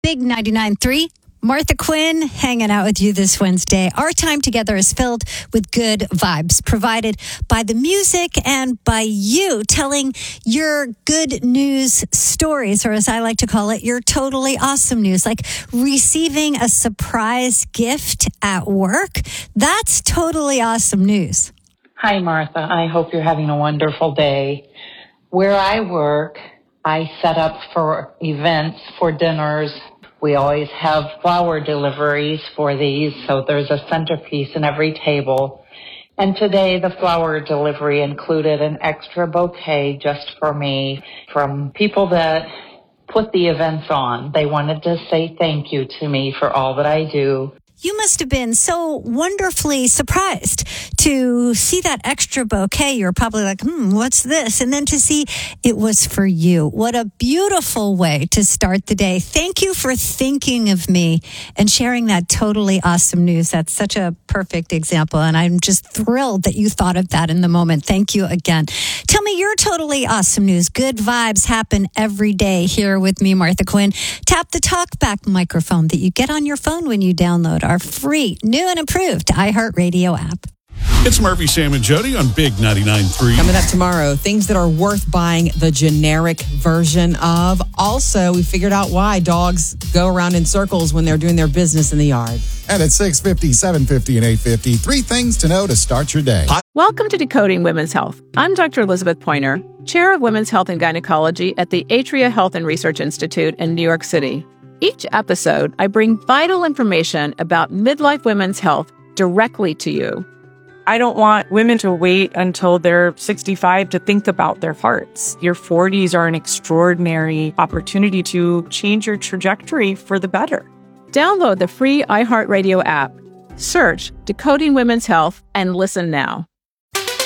Big 99.3. Martha Quinn hanging out with you this Wednesday. Our time together is filled with good vibes provided by the music and by you telling your good news stories, or as I like to call it, your totally awesome news, like receiving a surprise gift at work. That's totally awesome news. Hi, Martha. I hope you're having a wonderful day. Where I work, I set up for events, for dinners. We always have flower deliveries for these, so there's a centerpiece in every table. And today the flower delivery included an extra bouquet just for me from people that put the events on. They wanted to say thank you to me for all that I do. You must have been so wonderfully surprised to see that extra bouquet. You're probably like, what's this? And then to see it was for you. What a beautiful way to start the day. Thank you for thinking of me and sharing that totally awesome news. That's such a perfect example. And I'm just thrilled that you thought of that in the moment. Thank you again. Tell me your totally awesome news. Good vibes happen every day here with me, Martha Quinn. Tap the talkback microphone that you get on your phone when you download our free, new and improved iHeartRadio app. It's Murphy, Sam, and Jody on Big 99.3. Coming up tomorrow, things that are worth buying the generic version of. Also, we figured out why dogs go around in circles when they're doing their business in the yard. And at 6:50, 7:50, and 8:50, 3 things to know to start your day. Welcome to Decoding Women's Health. I'm Dr. Elizabeth Pointer, Chair of Women's Health and Gynecology at the Atria Health and Research Institute in New York City. Each episode, I bring vital information about midlife women's health directly to you. I don't want women to wait until they're 65 to think about their hearts. Your 40s are an extraordinary opportunity to change your trajectory for the better. Download the free iHeartRadio app. Search Decoding Women's Health and listen now.